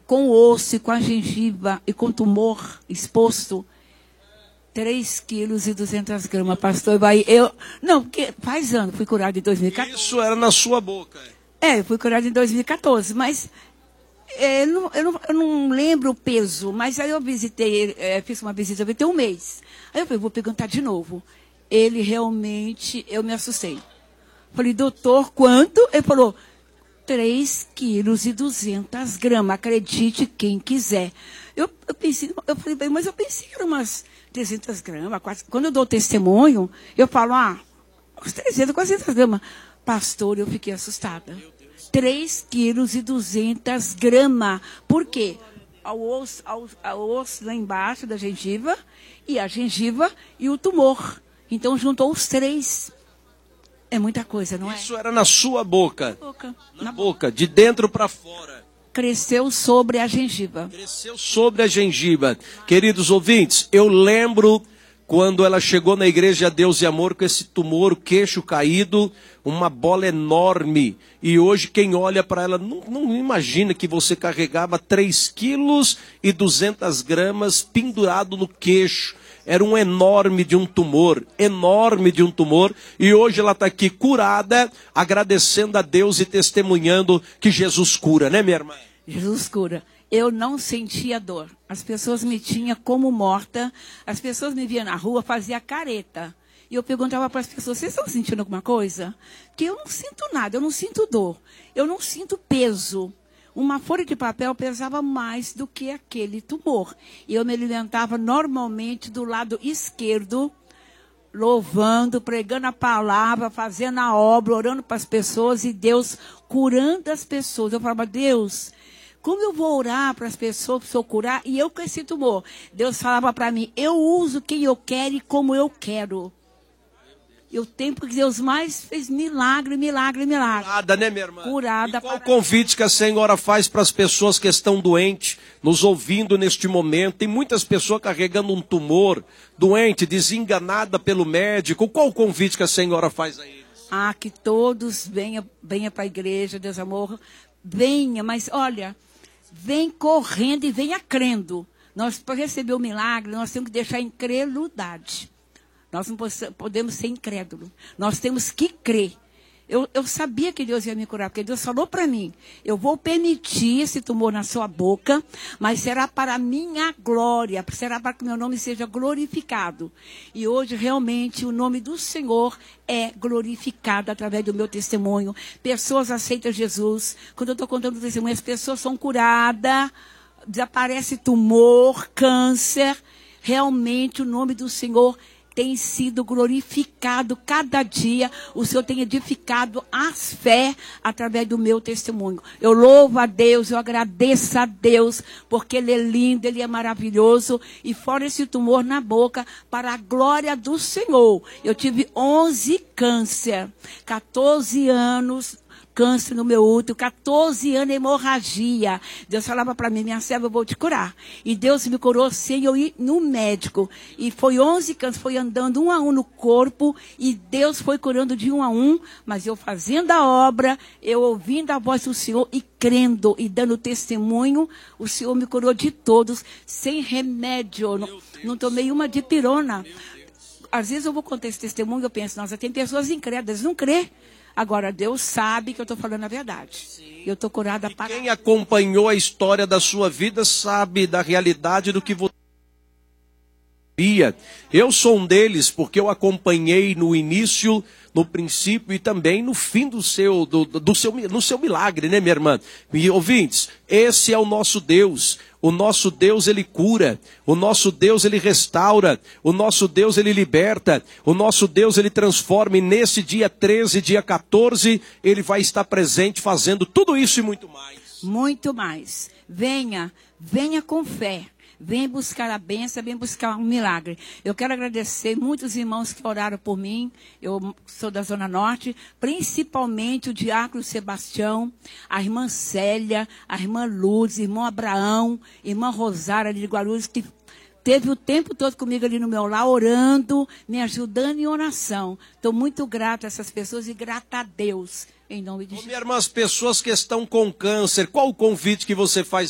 com osso, e com a gengiva e com tumor exposto, 3,2 kg, pastor. Não, porque faz ano, fui curado em 2014. Isso era na sua boca. Eu fui curado em 2014, mas eu não lembro o peso, mas aí eu visitei, fiz uma visita, eu tem um mês. Aí eu falei, vou perguntar de novo. Ele realmente, eu me assustei. Falei, doutor, quanto? Ele falou, 3,2 kg, acredite quem quiser. Eu falei, mas eu pensei que era umas 300 gramas. Quando eu dou testemunho, eu falo, uns 300, 400 gramas. Pastor, eu fiquei assustada. 3,2 kg. Por quê? Ao osso lá embaixo da gengiva, e a gengiva e o tumor. Então, juntou os três. É muita coisa, não é? Isso era na sua boca? Na boca, de dentro para fora. Cresceu sobre a gengiva. Cresceu sobre a gengiva. Queridos ouvintes, eu lembro quando ela chegou na Igreja Deus e Amor com esse tumor, o queixo caído, uma bola enorme. E hoje quem olha para ela não imagina que você carregava 3,2 kg pendurado no queixo. Era um enorme de um tumor. E hoje ela está aqui curada, agradecendo a Deus e testemunhando que Jesus cura, né, minha irmã? Jesus cura. Eu não sentia dor. As pessoas me tinham como morta. As pessoas me viam na rua, fazia careta. E eu perguntava para as pessoas, vocês estão sentindo alguma coisa? Porque eu não sinto nada, eu não sinto dor. Eu não sinto peso. Uma folha de papel pesava mais do que aquele tumor. E eu me alimentava normalmente do lado esquerdo, louvando, pregando a palavra, fazendo a obra, orando para as pessoas e Deus curando as pessoas. Eu falava, Deus, como eu vou orar para as pessoas, para eu curar? E eu com esse tumor. Deus falava para mim, eu uso quem eu quero e como eu quero. E o tempo que Deus mais fez milagre. Curada, né, minha irmã? Curada. E qual o convite que a senhora faz para as pessoas que estão doentes, nos ouvindo neste momento? Tem muitas pessoas carregando um tumor, doente, desenganada pelo médico. Qual o convite que a senhora faz a eles? Que todos venham para a igreja, Deus amor. Venha, mas olha, vem correndo e venha crendo. Nós, para receber o milagre, nós temos que deixar a incredulidade. Nós não podemos ser incrédulos. Nós temos que crer. Eu sabia que Deus ia me curar, porque Deus falou para mim, eu vou permitir esse tumor na sua boca, mas será para a minha glória, será para que meu nome seja glorificado. E hoje, realmente, o nome do Senhor é glorificado através do meu testemunho. Pessoas aceitam Jesus. Quando eu estou contando o testemunho, as pessoas são curadas, desaparece tumor, câncer. Realmente, o nome do Senhor tem sido glorificado cada dia. O Senhor tem edificado as fé através do meu testemunho. Eu louvo a Deus, eu agradeço a Deus, porque Ele é lindo, Ele é maravilhoso. E fora esse tumor na boca, para a glória do Senhor. Eu tive 11 câncer, 14 anos câncer no meu útero, 14 anos de hemorragia. Deus falava para mim, minha serva, eu vou te curar. E Deus me curou sem eu ir no médico. E foi 11 câncer, foi andando um a um no corpo, e Deus foi curando de um a um, mas eu fazendo a obra, eu ouvindo a voz do Senhor e crendo e dando testemunho, o Senhor me curou de todos, sem remédio. Não tomei uma dipirona. Às vezes eu vou contar esse testemunho e eu penso, nossa, tem pessoas incrédulas, não crê. Agora, Deus sabe que eu estou falando a verdade. Sim. Eu estou curada para... Quem acompanhou a história da sua vida sabe da realidade do que você via. Eu sou um deles, porque eu acompanhei no início, no princípio e também no fim no seu milagre, né, minha irmã? E ouvintes, esse é o nosso Deus. O nosso Deus, Ele cura. O nosso Deus, Ele restaura. O nosso Deus, Ele liberta. O nosso Deus, Ele transforma. E nesse dia 13, dia 14, Ele vai estar presente fazendo tudo isso e muito mais. Muito mais. Venha com fé. Venha buscar a bênção, venha buscar um milagre. Eu quero agradecer muitos irmãos que oraram por mim. Eu sou da Zona Norte, principalmente o diácono Sebastião, a irmã Célia, a irmã Luz, irmão Abraão, irmã Rosária de Guarulhos, que teve o tempo todo comigo ali no meu lar, orando, me ajudando em oração. Estou muito grata a essas pessoas e grata a Deus, em nome de Jesus. Minha irmã, as pessoas que estão com câncer, qual o convite que você faz?